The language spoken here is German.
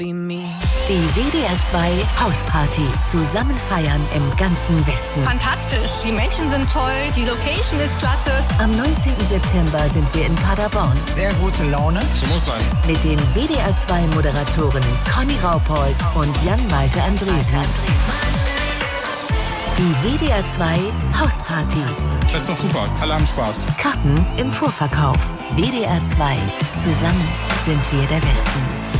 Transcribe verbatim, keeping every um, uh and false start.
Die W D R zwei Hausparty. Zusammen feiern im ganzen Westen. Fantastisch. Die Menschen sind toll. Die Location ist klasse. Am neunzehnten September sind wir in Paderborn. Sehr gute Laune. So muss sein. Mit den W D R zwei Moderatoren Conny Raupold und Jan-Malte Andresen. Die W D R zwei Hausparty. Das ist doch super. Alle haben Spaß. Karten im Vorverkauf. W D R zwei. Zusammen sind wir der Westen.